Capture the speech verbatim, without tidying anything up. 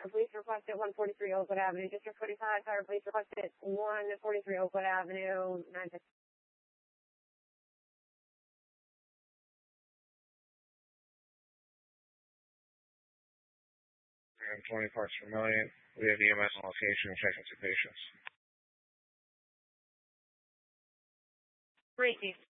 Fire Police requested one forty-three Oakwood Avenue. District forty-five, Fire Police requested one forty-three Oakwood Avenue, nine fifty. And twenty parts per million. We have E M S on location and checking two patients. Great, Chief.